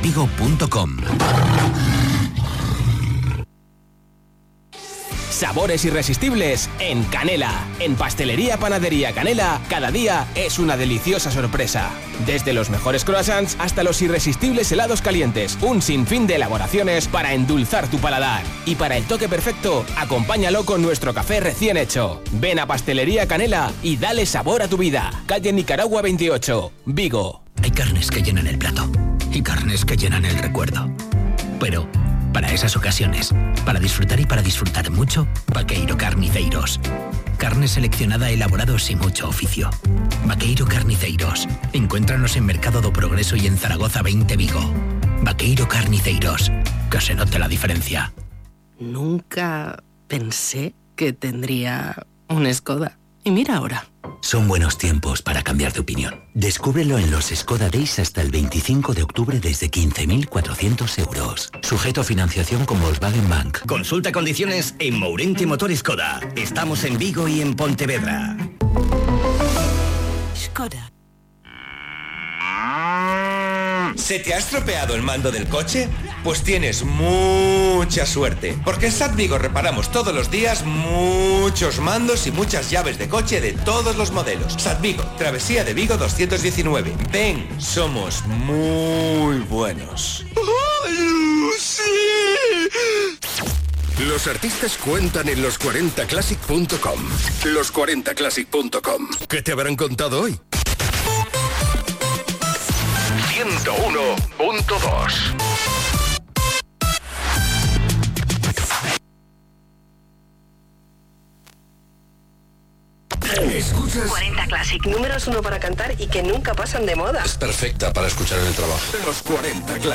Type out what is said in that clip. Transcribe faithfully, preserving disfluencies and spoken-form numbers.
vigo punto com. Sabores irresistibles en Canela. En Pastelería Panadería Canela, cada día es una deliciosa sorpresa. Desde los mejores croissants hasta los irresistibles helados calientes. Un sinfín de elaboraciones para endulzar tu paladar. Y para el toque perfecto, acompáñalo con nuestro café recién hecho. Ven a Pastelería Canela y dale sabor a tu vida. Calle Nicaragua veintiocho, Vigo. Hay carnes que llenan el plato y carnes que llenan el recuerdo. Pero para esas ocasiones, para disfrutar y para disfrutar mucho, Vaqueiro Carniceiros. Carne seleccionada, elaborados y mucho oficio. Vaqueiro Carniceiros. Encuéntranos en Mercado do Progreso y en Zaragoza veinte Vigo. Vaqueiro Carniceiros. Que se note la diferencia. Nunca pensé que tendría un Skoda. Y mira ahora. Son buenos tiempos para cambiar de opinión. Descúbrelo en los Skoda Days hasta el veinticinco de octubre desde quince mil cuatrocientos euros. Sujeto a financiación con Volkswagen Bank. Consulta condiciones en Mourente Motor Skoda. Estamos en Vigo y en Pontevedra. Skoda. ¿Se te ha estropeado el mando del coche? Pues tienes mucha suerte, porque en S A T Vigo reparamos todos los días muchos mandos y muchas llaves de coche de todos los modelos. S A T Vigo, Travesía de Vigo doscientos diecinueve. Ven, somos muy buenos. ¡Ay, sí! Los artistas cuentan en los cuarenta classic punto com. los cuarenta classic punto com. ¿Qué te habrán contado hoy? ciento uno punto dos. ¿Escuchas? cuarenta Classic, números uno para cantar y que nunca pasan de moda. Es perfecta para escuchar en el trabajo. Los cuarenta Classic.